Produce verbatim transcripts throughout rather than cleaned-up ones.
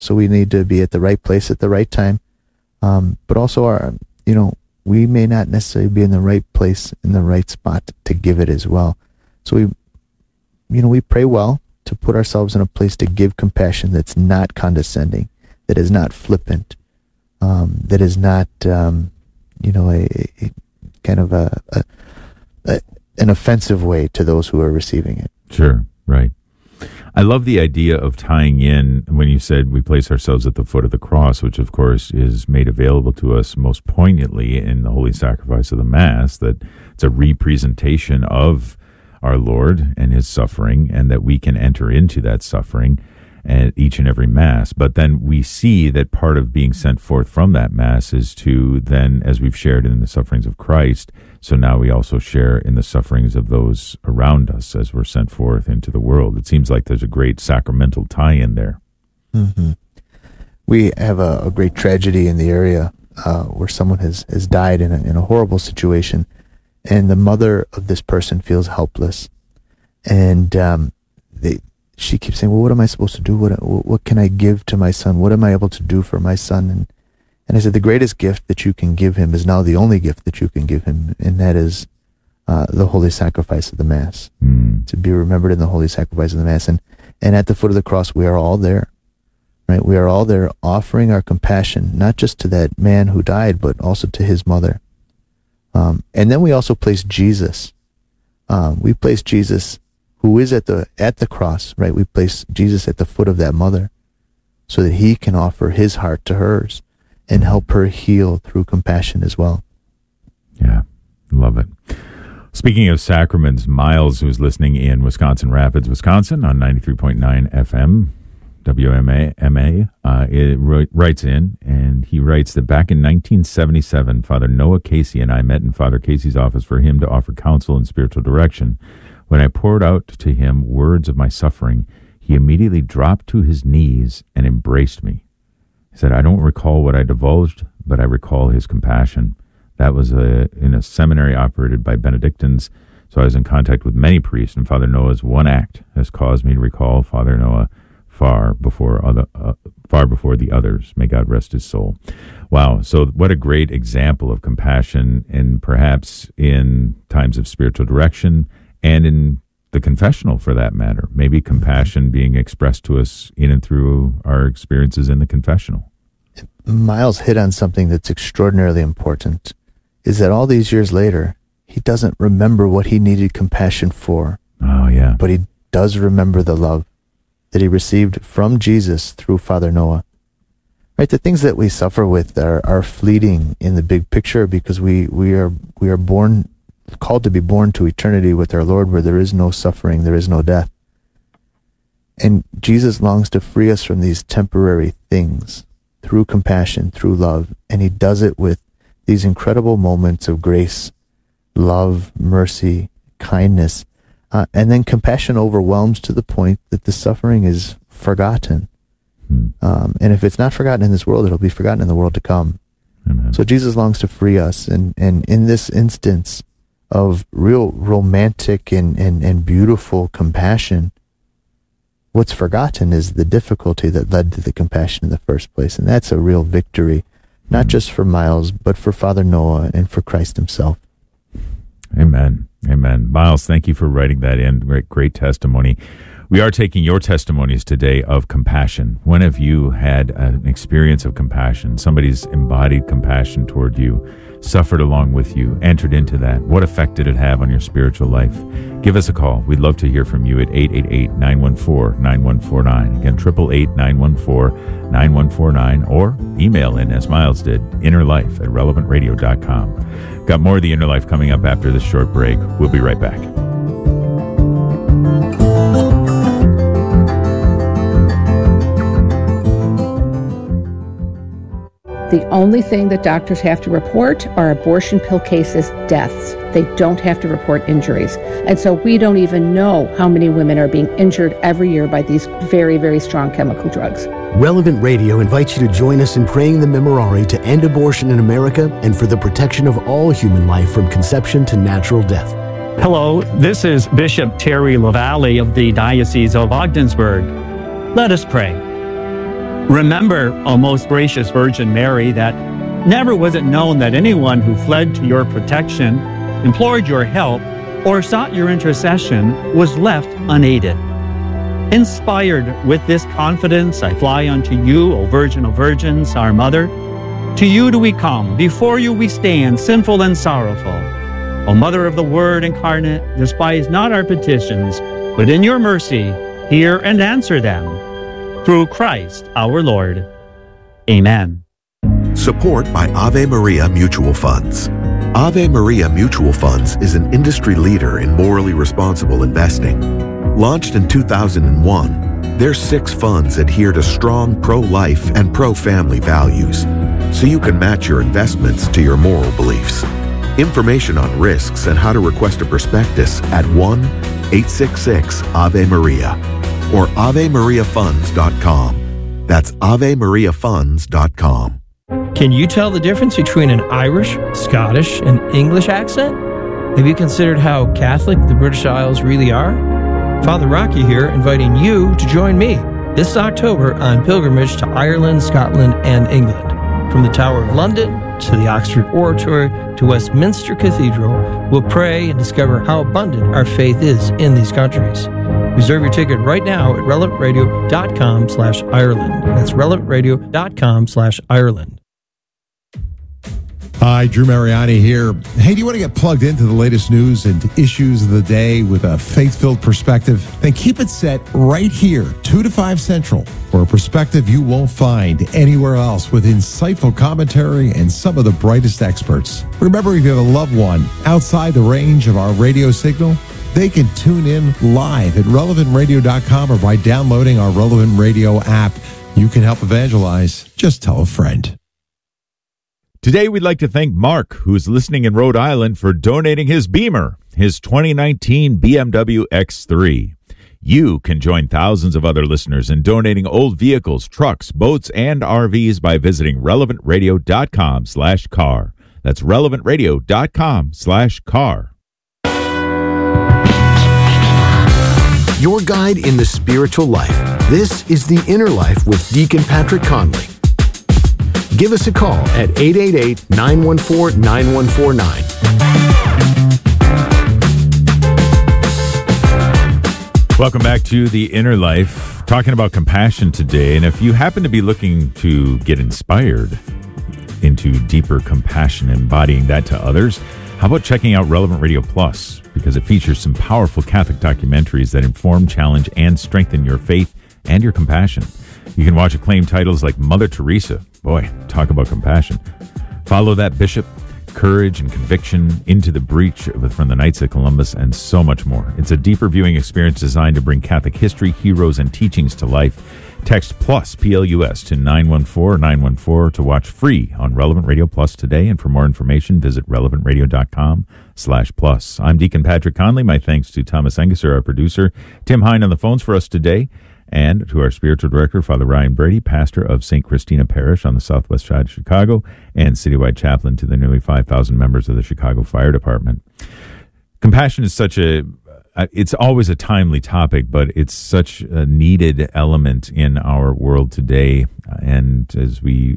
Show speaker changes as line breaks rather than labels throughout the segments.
So we need to be at the right place at the right time. Um, but also, our, you know, we may not necessarily be in the right place in the right spot to give it as well. So we, you know, we pray well to put ourselves in a place to give compassion that's not condescending, that is not flippant, um, that is not, um, you know, a, a kind of a, a, a an offensive way to those who are receiving it.
Sure, right. I love the idea of tying in when you said we place ourselves at the foot of the cross, which of course is made available to us most poignantly in the Holy Sacrifice of the Mass, that it's a representation of our Lord and his suffering, and that we can enter into that suffering at each and every Mass. But then we see that part of being sent forth from that Mass is to then, as we've shared in the sufferings of Christ, so now we also share in the sufferings of those around us as we're sent forth into the world. It seems like there's a great sacramental tie-in there.
Mm-hmm. We have a, a great tragedy in the area uh, where someone has, has died in a, in a horrible situation, and the mother of this person feels helpless. And um, they, she keeps saying, well, what am I supposed to do? What, what can I give to my son? What am I able to do for my son? And And I said, the greatest gift that you can give him is now the only gift that you can give him, and that is uh, the holy sacrifice of the Mass,
mm.
to be remembered in the holy sacrifice of the Mass. And, and at the foot of the cross, we are all there, right? We are all there offering our compassion, not just to that man who died, but also to his mother. Um, and then we also place Jesus. Um, we place Jesus, who is at the at the cross, right? We place Jesus at the foot of that mother so that he can offer his heart to hers and help her heal through compassion as well.
Yeah, love it. Speaking of sacraments, Miles, who's listening in Wisconsin Rapids, Wisconsin, on ninety-three point nine F M, W M A, M A, uh, it writes in, and he writes that back in nineteen seventy-seven, Father Noah Casey and I met in Father Casey's office for him to offer counsel and spiritual direction. When I poured out to him words of my suffering, he immediately dropped to his knees and embraced me. He said, I don't recall what I divulged, but I recall his compassion. That was a, in a seminary operated by Benedictines, so I was in contact with many priests, and Father Noah's one act has caused me to recall Father Noah far before other, uh, far before the others. May God rest his soul. Wow, so what a great example of compassion, and perhaps in times of spiritual direction, and in the confessional, for that matter. Maybe compassion being expressed to us in and through our experiences in the confessional.
Miles hit on something that's extraordinarily important, is that all these years later, he doesn't remember what he needed compassion for.
Oh, yeah.
But he does remember the love that he received from Jesus through Father Noah. Right? The things that we suffer with are, are fleeting in the big picture, because we, we are we are born called to be born to eternity with our Lord, where there is no suffering, there is no death. And Jesus longs to free us from these temporary things through compassion, through love, and he does it with these incredible moments of grace, love, mercy, kindness, uh, and then compassion overwhelms to the point that the suffering is forgotten.
Hmm.
Um, and if it's not forgotten in this world, it'll be forgotten in the world to come.
Amen.
So Jesus longs to free us, and, and in this instance of real romantic and, and, and beautiful compassion, what's forgotten is the difficulty that led to the compassion in the first place. And that's a real victory, not just for Miles, but for Father Noah and for Christ himself.
Amen. Amen. Miles, thank you for writing that in. Great, great testimony. We are taking your testimonies today of compassion. When have you had an experience of compassion? Somebody's embodied compassion toward you, suffered along with you, entered into that. What effect did it have on your spiritual life? Give us a call. We'd love to hear from you at eight eight eight, nine one four, nine one four nine. Again, eight eight eight, nine one four, nine one four nine, or email in, as Miles did, innerlife at relevant radio dot com. Got more of the Inner Life coming up after this short break. We'll be right back.
The only thing that doctors have to report are abortion pill cases, deaths. They don't have to report injuries. And so we don't even know how many women are being injured every year by these very, very strong chemical drugs.
Relevant Radio invites you to join us in praying the Memorare to end abortion in America and for the protection of all human life from conception to natural death.
Hello, this is Bishop Terry LaValle of the Diocese of Ogdensburg. Let us pray. Remember, O most gracious Virgin Mary, that never was it known that anyone who fled to your protection, implored your help, or sought your intercession was left unaided. Inspired with this confidence, I fly unto you, O Virgin of Virgins, our Mother. To you do we come, before you we stand, sinful and sorrowful. O Mother of the Word incarnate, despise not our petitions, but in your mercy hear and answer them. Through Christ our Lord. Amen.
Support by Ave Maria Mutual Funds. Ave Maria Mutual Funds is an industry leader in morally responsible investing. Launched in two thousand one, their six funds adhere to strong pro-life and pro-family values, so you can match your investments to your moral beliefs. Information on risks and how to request a prospectus at one eight six six Ave Maria or ave maria funds dot com. That's ave maria funds dot com.
Can you tell the difference between an Irish, Scottish, and English accent? Have you considered how Catholic the British Isles really are? Father Rocky here, inviting you to join me this October on pilgrimage to Ireland, Scotland, and England. From the Tower of London to the Oxford Oratory to Westminster Cathedral, we'll pray and discover how abundant our faith is in these countries. Reserve your ticket right now at relevant radio dot com slash Ireland. That's relevant radio dot com slash Ireland.
Hi, Drew Mariani here. Hey, do you want to get plugged into the latest news and issues of the day with a faith-filled perspective? Then keep it set right here, two to five Central, for a perspective you won't find anywhere else with insightful commentary and some of the brightest experts. Remember, if you have a loved one outside the range of our radio signal, they can tune in live at relevant radio dot com or by downloading our Relevant Radio app. You can help evangelize. Just tell a friend.
Today, we'd like to thank Mark, who's listening in Rhode Island, for donating his Beamer, his twenty nineteen B M W X three. You can join thousands of other listeners in donating old vehicles, trucks, boats, and R Vs by visiting relevant radio dot com slash car. That's relevant radio dot com slash car.
Your guide in the spiritual life. This is The Inner Life with Deacon Patrick Conley. Give us a call at eight eight eight, nine one four, nine one four nine.
Welcome back to The Inner Life, talking about compassion today. And if you happen to be looking to get inspired into deeper compassion, embodying that to others, how about checking out Relevant Radio Plus? Because it features some powerful Catholic documentaries that inform, challenge, and strengthen your faith and your compassion. You can watch acclaimed titles like Mother Teresa. Boy, talk about compassion. Follow That Bishop, Courage and Conviction, Into the Breach from the Knights of Columbus, and so much more. It's a deeper viewing experience designed to bring Catholic history, heroes, and teachings to life. Text PLUS, P L U S, to nine one four nine one four to watch free on Relevant Radio Plus today. And for more information, visit relevant radio dot com slash plus. I'm Deacon Patrick Conley. My thanks to Thomas Engesser, our producer, Tim Hine on the phones for us today, and to our spiritual director, Father Ryan Brady, pastor of Saint Christina Parish on the southwest side of Chicago, and citywide chaplain to the nearly five thousand members of the Chicago Fire Department. Compassion is such a, it's always a timely topic, but it's such a needed element in our world today. And as we,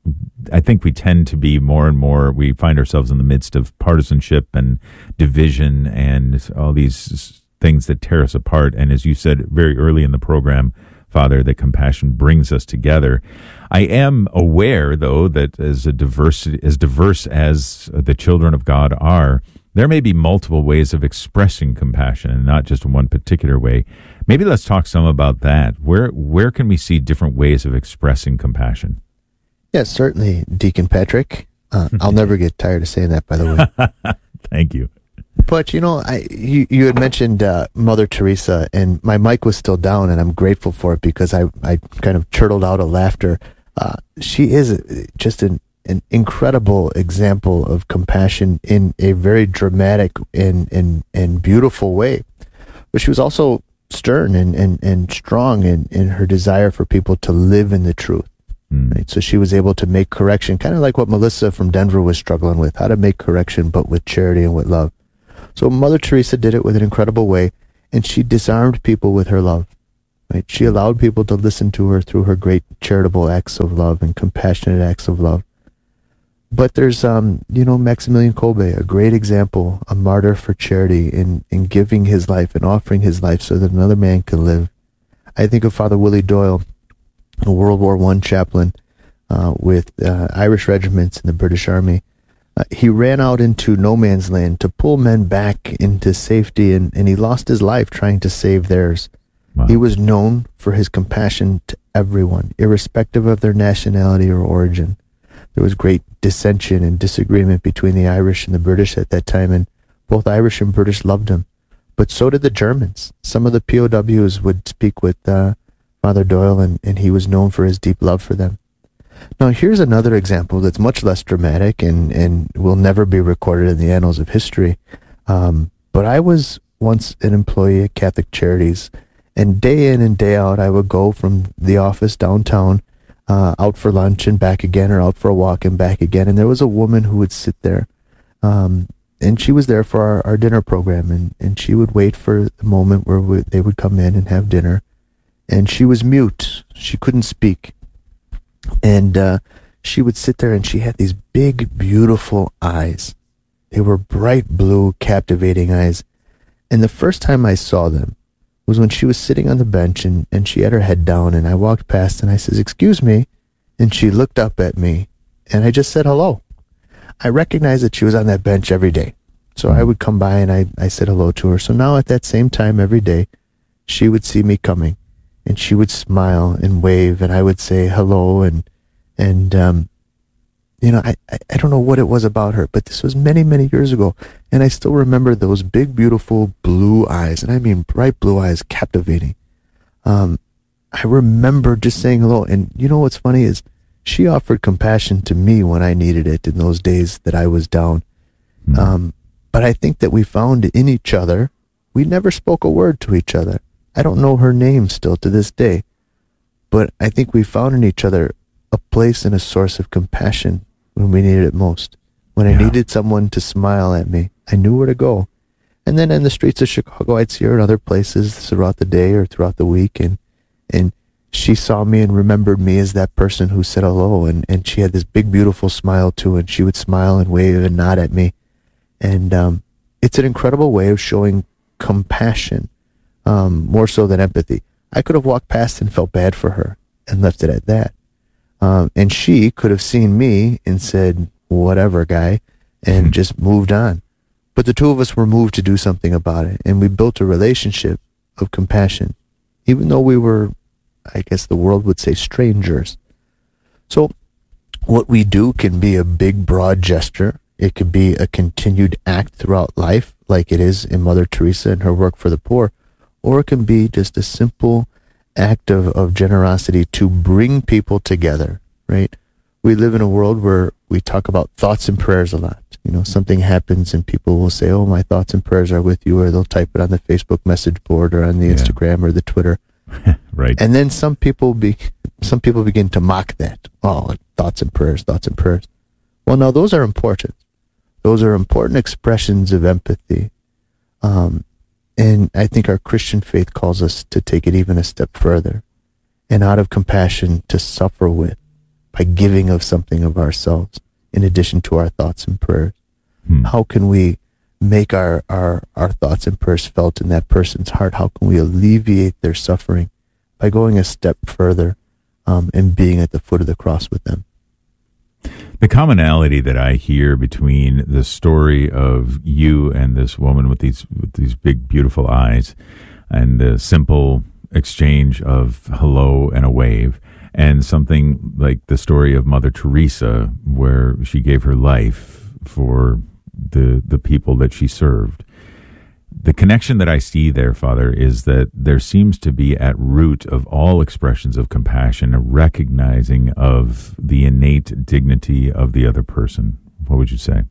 I think we tend to be more and more, we find ourselves in the midst of partisanship and division and all these things that tear us apart. And as you said very early in the program, Father, that compassion brings us together. I am aware, though, that as a diverse, as diverse as the children of God are, there may be multiple ways of expressing compassion, and not just one particular way. Maybe let's talk some about that. Where where can we see different ways of expressing compassion?
Yes, certainly, Deacon Patrick. Uh, I'll never get tired of saying that, by the way.
Thank you.
But, you know, I you, you had mentioned uh, Mother Teresa, and my mic was still down, and I'm grateful for it because I, I kind of chortled out of laughter. Uh, she is just an, an incredible example of compassion in a very dramatic and, and, and beautiful way. But she was also stern and, and, and strong in, in her desire for people to live in the truth. Mm. Right? So she was able to make correction, kind of like what Melissa from Denver was struggling with, how to make correction, but with charity and with love. So Mother Teresa did it with an incredible way, and she disarmed people with her love. Right? She allowed people to listen to her through her great charitable acts of love and compassionate acts of love. But there's, um, you know, Maximilian Kolbe, a great example, a martyr for charity in, in giving his life and offering his life so that another man could live. I think of Father Willie Doyle, a World War One chaplain uh, with uh, Irish regiments in the British Army. Uh, he ran out into no man's land to pull men back into safety, and, and he lost his life trying to save theirs.
Wow.
He was known for his compassion to everyone, irrespective of their nationality or origin. There was great dissension and disagreement between the Irish and the British at that time, and both Irish and British loved him. But so did the Germans. Some of the P O Ws would speak with uh, Father Doyle, and, and he was known for his deep love for them. Now, here's another example that's much less dramatic and, and will never be recorded in the annals of history. Um, but I was once an employee at Catholic Charities, and day in and day out, I would go from the office downtown uh, out for lunch and back again, or out for a walk and back again. And there was a woman who would sit there, um, and she was there for our, our dinner program, and, and she would wait for the moment where we, they would come in and have dinner. And she was mute. She couldn't speak. And uh, she would sit there, and she had these big, beautiful eyes. They were bright blue, captivating eyes. And the first time I saw them was when she was sitting on the bench, and, and she had her head down, and I walked past, and I says, "Excuse me." And she looked up at me, and I just said hello. I recognized that she was on that bench every day. So I would come by, and I, I said hello to her. So now at that same time every day, she would see me coming, and she would smile and wave, and I would say hello, and, and um, you know, I, I, I don't know what it was about her, but this was many, many years ago, and I still remember those big, beautiful blue eyes, and I mean bright blue eyes, captivating. Um, I remember just saying hello, and you know what's funny is she offered compassion to me when I needed it in those days that I was down. Mm-hmm. Um, but I think that we found in each other, we never spoke a word to each other. I don't know her name still to this day, but I think we found in each other a place and a source of compassion when we needed it most. When I yeah. needed someone to smile at me, I knew where to go. And then in the streets of Chicago, I'd see her in other places throughout the day or throughout the week, and and she saw me and remembered me as that person who said hello, and, and she had this big, beautiful smile too, and she would smile and wave and nod at me. And um, it's an incredible way of showing compassion, um, more so than empathy. I could have walked past and felt bad for her and left it at that. Um, and she could have seen me and said, "Whatever, guy," and mm-hmm. just moved on. But the two of us were moved to do something about it, and we built a relationship of compassion, even though we were, I guess the world would say, strangers. So what we do can be a big, broad gesture. It could be a continued act throughout life, like it is in Mother Teresa and her work for the poor, or it can be just a simple act of, of generosity to bring people together, right? We live in a world where we talk about thoughts and prayers a lot. You know, something happens and people will say, "Oh, my thoughts and prayers are with you," or they'll type it on the Facebook message board or on the yeah. Instagram or the Twitter.
Right.
And then some people be some people begin to mock that. "Oh, thoughts and prayers, thoughts and prayers." Well, now those are important. Those are important expressions of empathy. Um, and I think our Christian faith calls us to take it even a step further, and out of compassion to suffer with by giving of something of ourselves in addition to our thoughts and prayers. Hmm. How can we make our, our, our thoughts and prayers felt in that person's heart? How can we alleviate their suffering by going a step further um, and being at the foot of the cross with them?
The commonality that I hear between the story of you and this woman with these with these big, beautiful eyes, and the simple exchange of hello and a wave, and something like the story of Mother Teresa, where she gave her life for the the people that she served. The connection that I see there, Father, is that there seems to be at root of all expressions of compassion a recognizing of the innate dignity of the other person. What would you say?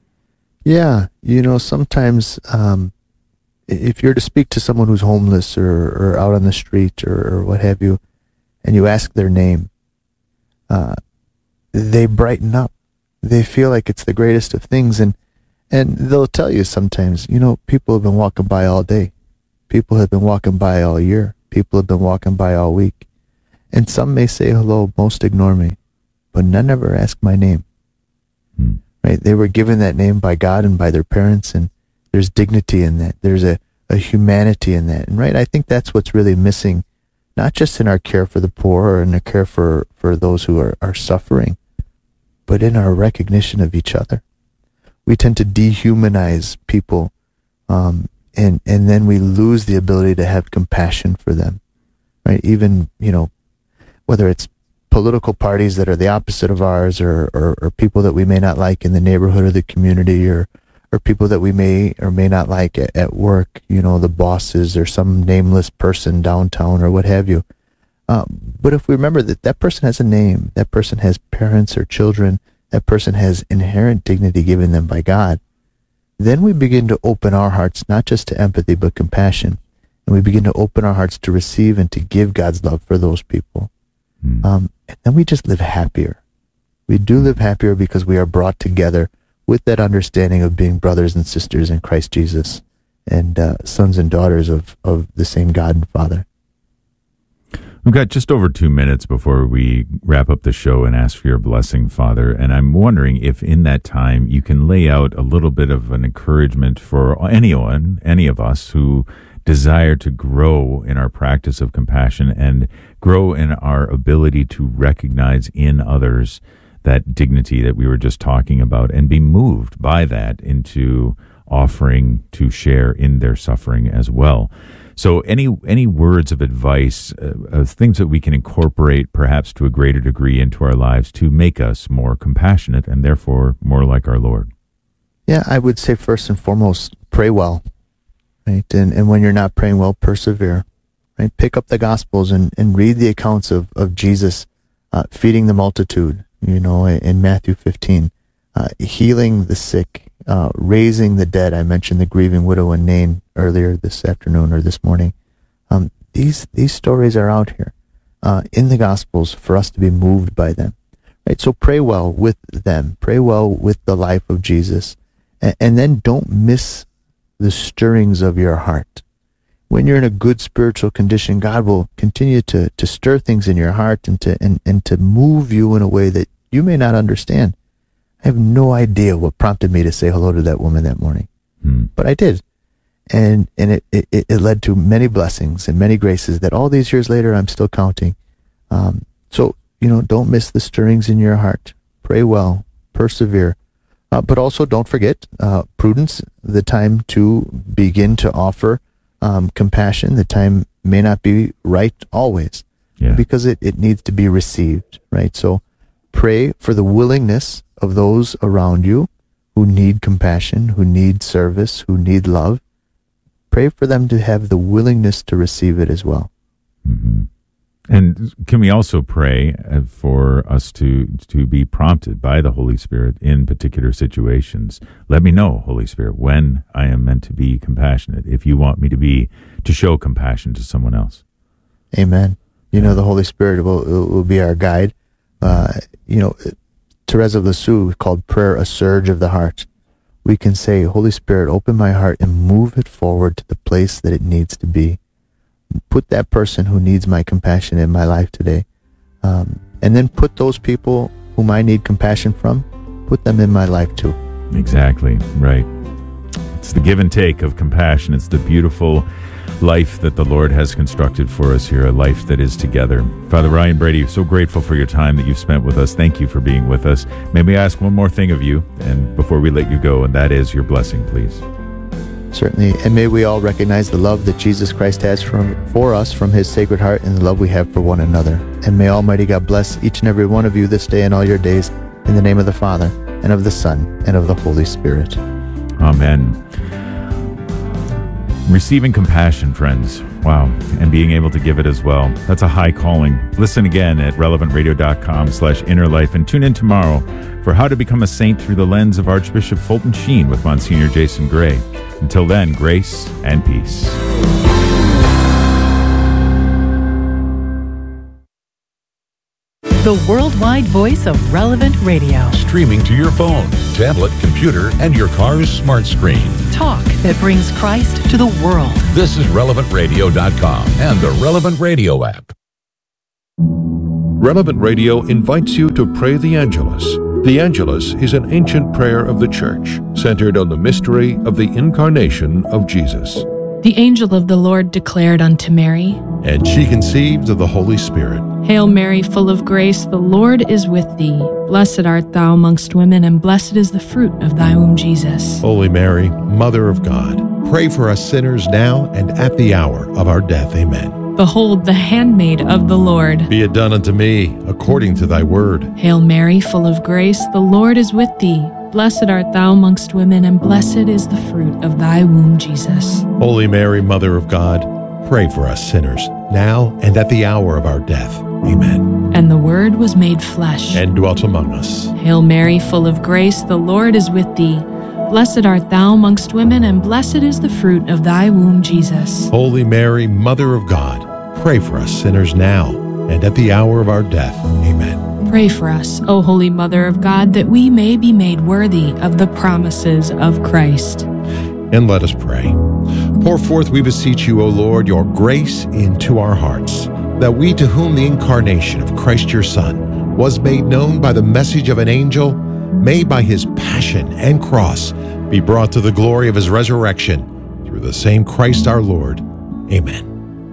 Yeah, you know, sometimes um, if you're to speak to someone who's homeless or, or out on the street or, or what have you, and you ask their name, uh, they brighten up. They feel like it's the greatest of things, and And they'll tell you sometimes, you know, people have been walking by all day. People have been walking by all year. People have been walking by all week. And some may say hello, most ignore me, but none ever ask my name.
Hmm.
Right? They were given that name by God and by their parents, and there's dignity in that. There's a, a humanity in that. And right, I think that's what's really missing, not just in our care for the poor or in our care for, for those who are, are suffering, but in our recognition of each other. We tend to dehumanize people, um, and, and then we lose the ability to have compassion for them. Right? Even, you know, whether it's political parties that are the opposite of ours, or, or, or people that we may not like in the neighborhood or the community, or, or people that we may or may not like at, at work, you know, the bosses or some nameless person downtown or what have you. Um, but if we remember that that person has a name, that person has parents or children, that person has inherent dignity given them by God, then we begin to open our hearts not just to empathy but compassion. And we begin to open our hearts to receive and to give God's love for those people.
Mm.
Um, and then we just live happier. We do live happier because we are brought together with that understanding of being brothers and sisters in Christ Jesus, and uh, sons and daughters of, of the same God and Father.
We've got just over two minutes before we wrap up the show and ask for your blessing, Father. And I'm wondering if in that time you can lay out a little bit of an encouragement for anyone, any of us who desire to grow in our practice of compassion and grow in our ability to recognize in others that dignity that we were just talking about, and be moved by that into offering to share in their suffering as well. So any any words of advice, uh, uh, things that we can incorporate perhaps to a greater degree into our lives to make us more compassionate and therefore more like our Lord?
Yeah, I would say first and foremost, pray well, right? And and when you're not praying well, persevere, right? Pick up the Gospels and, and read the accounts of, of Jesus uh, feeding the multitude, you know, in Matthew fifteen, uh, healing the sick, uh, raising the dead. I mentioned the grieving widow in Nain earlier this afternoon or this morning. Um, these these stories are out here uh, in the Gospels for us to be moved by them, right? So pray well with them. Pray well with the life of Jesus. And, and then don't miss the stirrings of your heart. When you're in a good spiritual condition, God will continue to, to stir things in your heart and to and, and to move you in a way that you may not understand. I have no idea what prompted me to say hello to that woman that morning,
Hmm.
but I did. And and it, it, it led to many blessings and many graces that all these years later I'm still counting. Um, so, you know, don't miss the stirrings in your heart. Pray well, persevere. Uh, but also don't forget uh, prudence, the time to begin to offer um, compassion. The time may not be right always,
Yeah.
because it, it needs to be received, right? So pray for the willingness of those around you who need compassion, who need service, who need love. Pray for them to have the willingness to receive it as well.
Mm-hmm. And can we also pray uh, for us to to be prompted by the Holy Spirit in particular situations? Let me know, Holy Spirit, when I am meant to be compassionate, if you want me to be, to show compassion to someone else.
Amen. You know, the Holy Spirit will, will be our guide. Uh, you know, Therese of Lisieux called prayer a surge of the heart. We can say, Holy Spirit, open my heart and move it forward to the place that it needs to be. Put that person who needs my compassion in my life today. Um, and then put those people whom I need compassion from, put them in my life too.
Exactly, right. It's the give and take of compassion. It's the beautiful life that the Lord has constructed for us here, a life that is together. Father Ryan Brady, so grateful for your time that you've spent with us. Thank you for being with us. May we ask one more thing of you, and before we let you go, and that is your blessing, please.
Certainly. And may we all recognize the love that Jesus Christ has from, for us from his Sacred Heart, and the love we have for one another. And may Almighty God bless each and every one of you this day and all your days, in the name of the Father, and of the Son, and of the Holy Spirit.
Amen. Receiving compassion, friends. Wow. And being able to give it as well. That's a high calling. Listen again at relevantradio.com slash inner life, and tune in tomorrow for How to Become a Saint Through the Lens of Archbishop Fulton Sheen with Monsignor Jason Gray. Until then, grace and peace.
the worldwide voice of Relevant Radio.
Streaming to your phone, tablet, computer, and your car's smart screen.
Talk that brings Christ to the world.
This is relevant radio dot com and the Relevant Radio app.
Relevant Radio invites you to pray the Angelus. The Angelus is an ancient prayer of the Church, centered on the mystery of the incarnation of Jesus.
The angel of the Lord declared unto Mary,
and she conceived of the Holy Spirit.
Hail Mary, full of grace, the Lord is with thee. Blessed art thou amongst women, and blessed is the fruit of thy womb, Jesus.
Holy Mary, Mother of God, pray for us sinners now and at the hour of our death. Amen.
Behold, the handmaid of the Lord.
Be it done unto me according to thy word.
Hail Mary, full of grace, the Lord is with thee. Blessed art thou amongst women, and blessed is the fruit of thy womb, Jesus.
Holy Mary, Mother of God, pray for us sinners, now and at the hour of our death. Amen.
And the Word was made flesh,
and dwelt among us.
Hail Mary, full of grace, the Lord is with thee. Blessed art thou amongst women, and blessed is the fruit of thy womb, Jesus.
Holy Mary, Mother of God, pray for us sinners now and at the hour of our death. Amen.
Pray for us, O Holy Mother of God, that we may be made worthy of the promises of Christ.
And let us pray. Pour forth, we beseech you, O Lord, your grace into our hearts, that we, to whom the incarnation of Christ your Son was made known by the message of an angel, may by his passion and cross be brought to the glory of his resurrection, through the same Christ our Lord. Amen.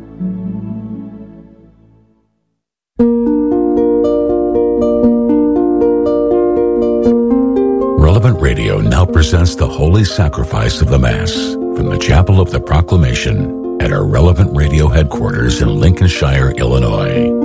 Relevant Radio now presents the Holy Sacrifice of the Mass from the Chapel of the Proclamation at our Relevant Radio headquarters in Lincolnshire, Illinois.